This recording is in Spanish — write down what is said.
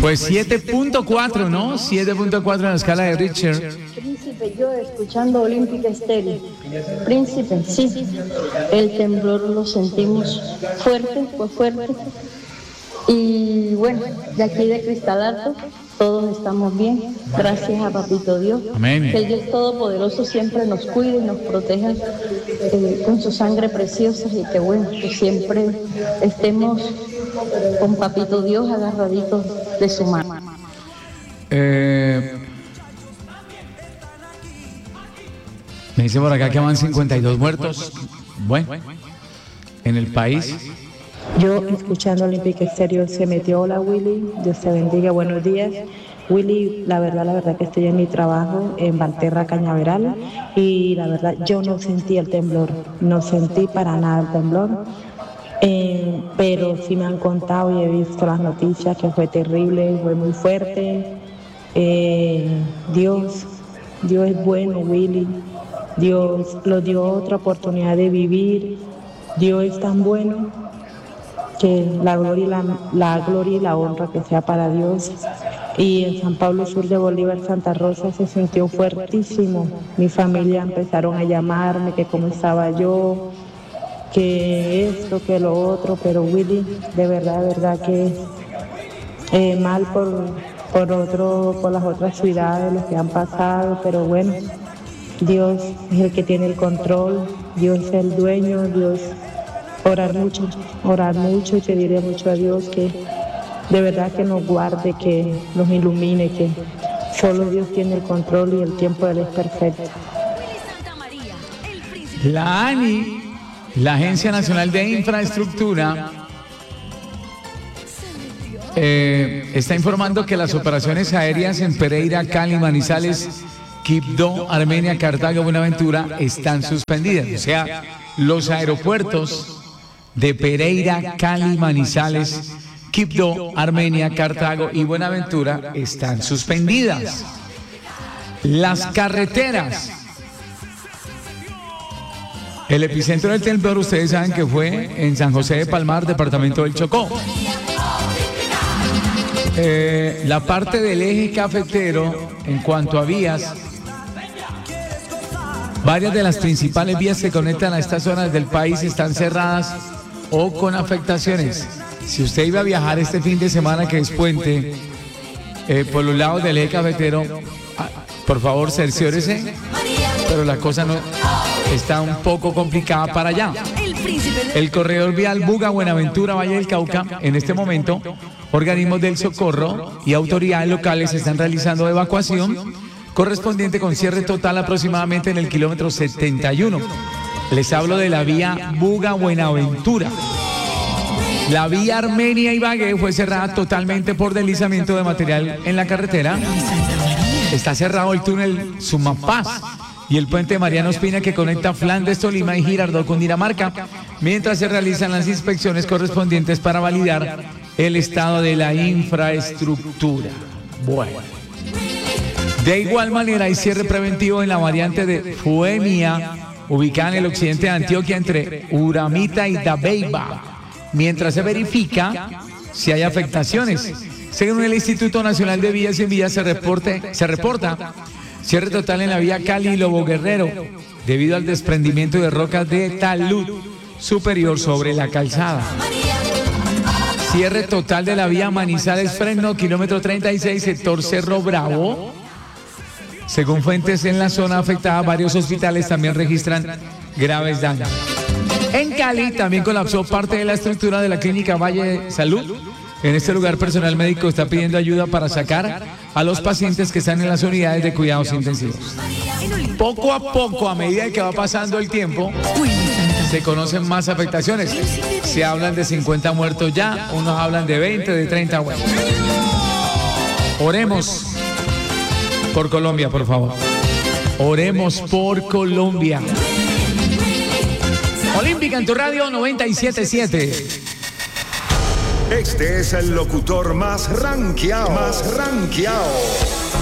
Pues 7.4, ¿no? 7.4 en la escala de Richter. Príncipe, yo escuchando Olímpica Estéreo. Príncipe, sí, el temblor lo sentimos fuerte, fue fuerte. Y bueno, de aquí de Cristal Alto, todos estamos bien. Gracias a Papito Dios. Amén. Que el Dios Todopoderoso siempre nos cuide y nos proteja con su sangre preciosa y que bueno, que siempre estemos con Papito Dios agarraditos de su mano. Me dice por acá que van 52 muertos. Bueno, en el país. Yo escuchando Olímpica Estéreo se metió. Hola Willy, Dios te bendiga, buenos días. Willy, la verdad que estoy en mi trabajo en Valterra, Cañaveral, y la verdad yo no sentí el temblor, no sentí para nada el temblor, pero sí me han contado y he visto las noticias que fue terrible, fue muy fuerte. Dios es bueno, Willy, Dios nos dio otra oportunidad de vivir, Dios es tan bueno que la gloria y la honra que sea para Dios. Y en San Pablo Sur de Bolívar, Santa Rosa, se sintió fuertísimo. Mi familia empezaron a llamarme, que cómo estaba yo, que esto, que lo otro, pero Willy, de verdad que mal por las otras ciudades, los que han pasado, pero bueno, Dios es el que tiene el control, Dios es el dueño, Dios. Orar mucho y pedirle mucho a Dios que de verdad que nos guarde, que nos ilumine, que solo Dios tiene el control y el tiempo de Él es perfecto. La ANI, la Agencia Nacional de Infraestructura, está informando que las operaciones aéreas en Pereira, Cali, Manizales, Quibdó, Armenia, Cartago, Buenaventura están suspendidas. O sea, los aeropuertos de Pereira, Cali, Manizales, Quibdó, Armenia, Cartago y Buenaventura están suspendidas. Las carreteras. El epicentro del temblor, ustedes saben que fue en San José de Palmar, departamento del Chocó. La parte del eje cafetero, en cuanto a vías, varias de las principales vías que conectan a estas zonas del país están cerradas o con afectaciones. Si usted iba a viajar este fin de semana, que es puente, por los lados del eje cafetero, por favor cerciórese, pero la cosa no está un poco complicada para allá. El corredor vial Buga, Buenaventura, Valle del Cauca, en este momento, organismos del socorro y autoridades locales están realizando evacuación correspondiente con cierre total aproximadamente en el kilómetro 71. Les hablo de la vía Buga-Buenaventura. La vía Armenia-Ibagué fue cerrada totalmente por deslizamiento de material en la carretera. Está cerrado el túnel Sumapaz y el puente Mariano Espina que conecta Flandes, Tolima y Girardot con Dinamarca, mientras se realizan las inspecciones correspondientes para validar el estado de la infraestructura. Bueno. De igual manera hay cierre preventivo en la variante de Fuemia, ubicada en el occidente de Antioquia entre Uramita y Dabeiba, mientras se verifica si hay afectaciones. Según el Instituto Nacional de Vías y Vías se reporta cierre total en la vía Cali-Lobo Guerrero debido al desprendimiento de rocas de talud superior sobre la calzada. Cierre total de la vía Manizales-Fresno, kilómetro 36, sector Cerro Bravo. Según fuentes en la zona afectada, varios hospitales también registran graves daños. En Cali también colapsó parte de la estructura de la clínica Valle de Salud. En este lugar, personal médico está pidiendo ayuda para sacar a los pacientes que están en las unidades de cuidados intensivos. Poco a poco, a medida que va pasando el tiempo, se conocen más afectaciones. Se hablan de 50 muertos ya, unos hablan de 20, de 30. Bueno. Oremos por Colombia, por favor. Oremos por Colombia. Olímpica en tu radio 97.7. Este es el locutor más rankeado.